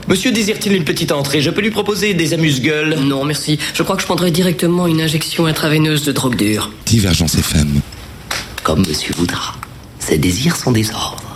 Monsieur désire-t-il une petite entrée? Je peux lui proposer des amuse-gueules. Non, merci. Je crois que je prendrai directement une injection intraveineuse de drogue dure. Divergence FM. Comme monsieur voudra. Ses désirs sont des ordres.